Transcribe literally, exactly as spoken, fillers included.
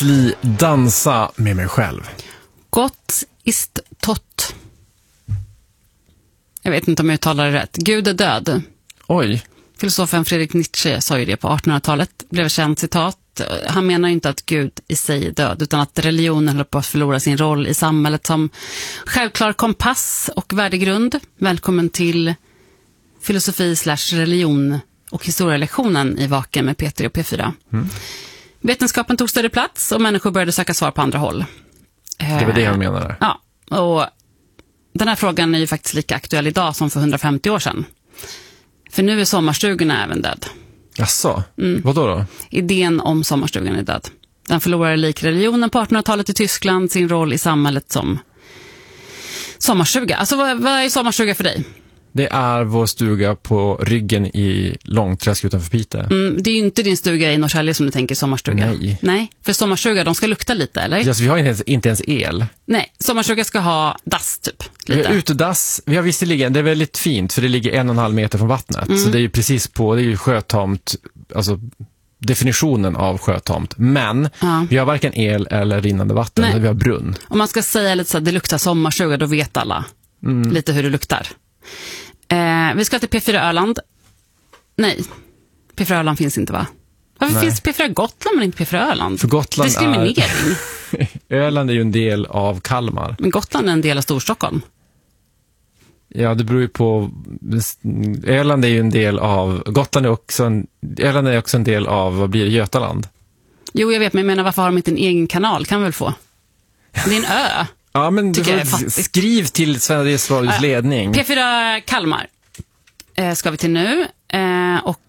Sli, dansa med mig själv. Gott ist tot. Jag vet inte om jag uttalar det rätt. Gud är död. Oj. Filosofen Friedrich Nietzsche sa ju det på artonhundratalet. Blev känt citat. Han menar inte att Gud i sig är död, utan att religionen håller på att förlora sin roll i samhället som självklar kompass och värdegrund. Välkommen till filosofi slash religion och historielektionen i Vaken med Peter och P fyra. Mm. Vetenskapen tog större plats och människor började söka svar på andra håll. Det var det han menade. Ja, och den här frågan är ju faktiskt lika aktuell idag som för hundrafemtio år sedan. För nu är sommarstugorna även död. Jaså? Mm. Vad då då? Idén om sommarstugan är död. Den förlorade lik religionen på artonhundratalet i Tyskland sin roll i samhället som sommarstuga. Alltså vad, vad är sommarstuga för dig? Det är vår stuga på ryggen i Långträsk utanför Piteå. Mm, det är ju inte din stuga i Norrtälje som du tänker sommarstuga. Nej. Nej, för sommarstuga, de ska lukta lite, eller? Alltså, vi har inte ens, inte ens el. Nej, sommarstuga ska ha dass typ. Lite. Vi har utedass, vi har visserligen, det är väldigt fint för det ligger en och en halv meter från vattnet. Mm. Så det är ju precis på, det är ju sjötomt, alltså definitionen av sjötomt. Men ja. Vi har varken el eller rinnande vatten, Nej. Vi har brunn. Om man ska säga lite så att det luktar sommarstuga, då vet alla mm. lite hur det luktar. Eh, vi ska till P fyra Öland. Nej, P fyra Öland finns inte, va? Varför Nej. Finns P fyra Gotland men inte P fyra Öland? För Gotland diskriminering. Är... Öland är ju en del av Kalmar. Men Gotland är en del av Storstockholm. Ja, det beror ju på... Öland är ju en del av... Gotland är också en... Öland är också en del av, vad blir det, Götaland? Jo, jag vet, men jag menar, varför har de inte en egen kanal? Kan väl få? Det är en ö. Ja, men du får skriv till Sveriges Radios ledning. P fyra Kalmar eh, ska vi till nu. Eh, och